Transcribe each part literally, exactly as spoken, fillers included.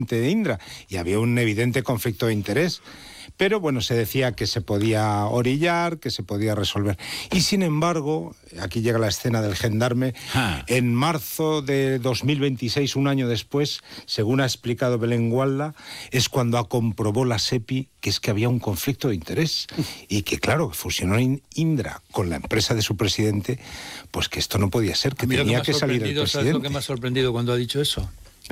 de Indra, y había un evidente conflicto de interés. Pero bueno, se decía que se podía orillar, que se podía resolver. Y sin embargo, aquí llega la escena del gendarme, ah. en marzo de dos mil veintiséis, un año después, según ha explicado Belén Gualda, es cuando ha comprobó la SEPI que es que había un conflicto de interés y que, claro, fusionó Indra con la empresa de su presidente, pues que esto no podía ser, que tenía que, que salir el presidente. ¿Sabes lo que me ha sorprendido cuando ha dicho eso?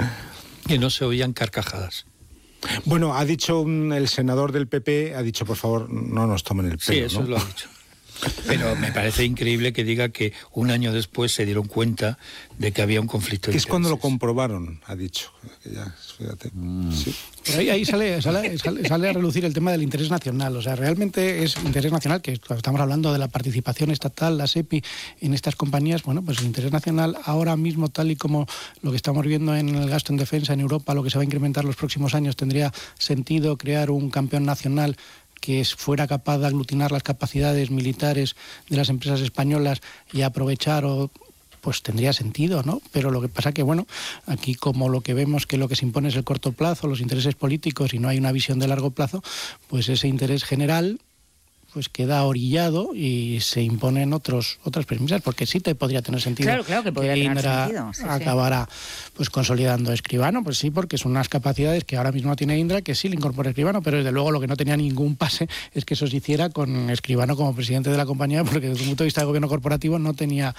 Que no se oían carcajadas. Bueno, ha dicho un, el senador del P P, ha dicho, por favor, no nos tomen el pelo. Sí, eso ¿no? lo ha dicho. Pero me parece increíble que diga que un año después se dieron cuenta de que había un conflicto de intereses. intereses. Es cuando lo comprobaron, ha dicho. Ya, fíjate. Mm. Sí. Pero ahí, ahí sale, sale, sale, sale a relucir el tema del interés nacional. O sea, realmente es interés nacional, que estamos hablando de la participación estatal, la SEPI, en estas compañías. Bueno, pues el interés nacional ahora mismo, tal y como lo que estamos viendo en el gasto en defensa en Europa, lo que se va a incrementar los próximos años, tendría sentido crear un campeón nacional que fuera capaz de aglutinar las capacidades militares de las empresas españolas y aprovechar o pues tendría sentido, ¿no? Pero lo que pasa que, bueno, aquí como lo que vemos que lo que se impone es el corto plazo, los intereses políticos y no hay una visión de largo plazo, pues ese interés general pues queda orillado y se imponen otros otras premisas, porque sí te podría tener sentido. Claro, claro que podría que tener Indra sentido. Sí, acabara sí. pues consolidando Escribano, pues sí, porque son unas capacidades que ahora mismo tiene Indra, que sí le incorpora Escribano, pero desde luego lo que no tenía ningún pase es que eso se hiciera con Escribano como presidente de la compañía, porque desde el punto de vista del gobierno corporativo no tenía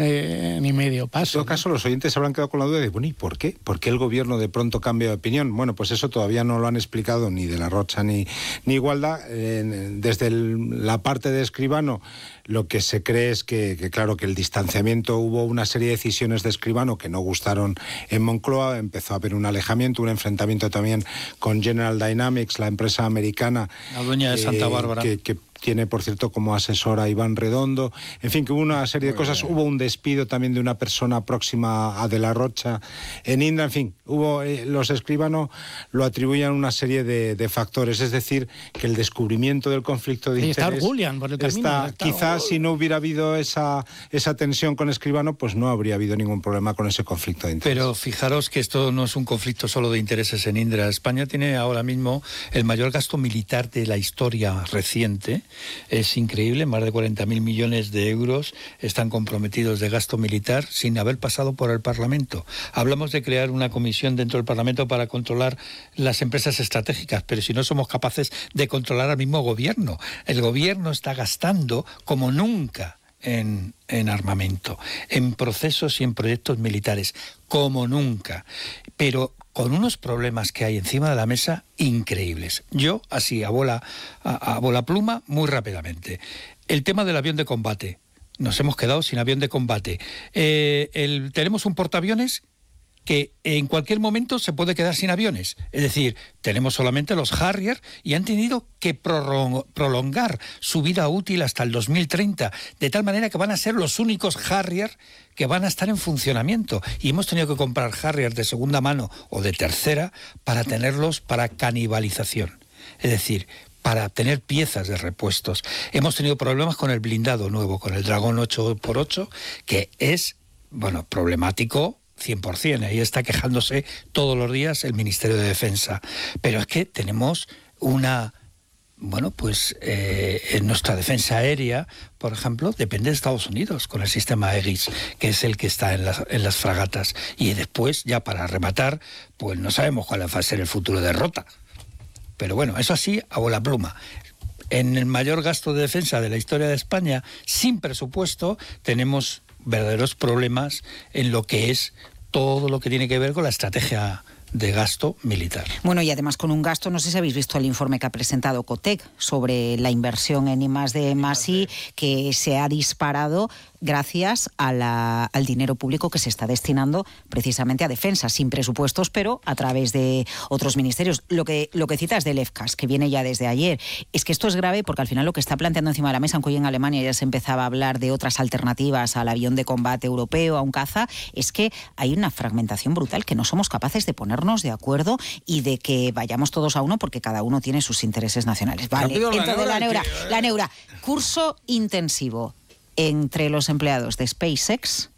eh, ni medio paso. En todo caso, los oyentes habrán quedado con la duda de, bueno, ¿y por qué? ¿Por qué el gobierno de pronto cambia de opinión? Bueno, pues eso todavía no lo han explicado ni de la Rocha ni, ni Igualda. Eh, desde el, la parte de Escribano, lo que se cree es que, que, claro, que el distanciamiento, hubo una serie de decisiones de Escribano que no gustaron en Moncloa, empezó a haber un alejamiento, un enfrentamiento también con General Dynamics, la empresa americana. La dueña de Santa Bárbara. Que, que tiene, por cierto, como asesor a Iván Redondo. En fin, que hubo una serie de Muy cosas. Bien. Hubo un despido también de una persona próxima a De la Rocha en Indra. En fin, hubo eh, los Escribano lo atribuyen a una serie de, de factores. Es decir, que el descubrimiento del conflicto de y interés... Está Orgullian por el camino. Está, está, quizás oh, si no hubiera habido esa, esa tensión con Escribano, pues no habría habido ningún problema con ese conflicto de interés. Pero fijaros que esto no es un conflicto solo de intereses en Indra. España tiene ahora mismo el mayor gasto militar de la historia reciente. Es increíble, más de cuarenta mil millones de euros están comprometidos de gasto militar sin haber pasado por el Parlamento. Hablamos de crear una comisión dentro del Parlamento para controlar las empresas estratégicas, pero si no somos capaces de controlar al mismo gobierno. El gobierno está gastando como nunca en, en armamento, en procesos y en proyectos militares, como nunca. Pero con unos problemas que hay encima de la mesa increíbles. Yo, así, a bola, a, a bola pluma, muy rápidamente. El tema del avión de combate. Nos hemos quedado sin avión de combate. Eh, el, tenemos un portaaviones que en cualquier momento se puede quedar sin aviones. Es decir, tenemos solamente los Harrier y han tenido que prolongar su vida útil hasta el dos mil treinta, de tal manera que van a ser los únicos Harrier que van a estar en funcionamiento. Y hemos tenido que comprar Harrier de segunda mano o de tercera para tenerlos para canibalización. Es decir, para tener piezas de repuestos. Hemos tenido problemas con el blindado nuevo, con el Dragón ocho por ocho, que es, bueno, problemático cien por ciento, ahí está quejándose todos los días el Ministerio de Defensa. Pero es que tenemos una... Bueno, pues eh, en nuestra defensa aérea, por ejemplo, depende de Estados Unidos con el sistema Aegis, que es el que está en las, en las fragatas. Y después, ya para rematar, pues no sabemos cuál va a ser el futuro de Rota. Pero bueno, eso así, a bola pluma. En el mayor gasto de defensa de la historia de España, sin presupuesto, tenemos verdaderos problemas en lo que es todo lo que tiene que ver con la estrategia de gasto militar. Bueno, y además con un gasto, no sé si habéis visto el informe que ha presentado Cotec sobre la inversión en I más D más I, que se ha disparado gracias a la, al dinero público que se está destinando precisamente a defensa, sin presupuestos, pero a través de otros ministerios. Lo que, lo que citas del EFCAS, que viene ya desde ayer, es que esto es grave porque al final lo que está planteando encima de la mesa, aunque hoy en Alemania ya se empezaba a hablar de otras alternativas al avión de combate europeo, a un caza, es que hay una fragmentación brutal, que no somos capaces de ponernos de acuerdo y de que vayamos todos a uno porque cada uno tiene sus intereses nacionales. Vale, entonces la neura, la neura, curso intensivo entre los empleados de SpaceX